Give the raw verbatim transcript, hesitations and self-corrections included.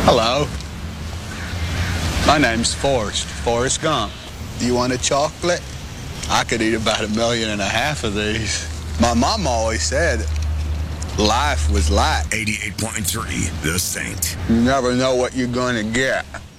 Hello. My name's Forrest, Forrest Gump. Do you want a chocolate? I could eat about a million and a half of these. My mom always said life was like eighty-eight point three, The Saint. you never know what you're going to get.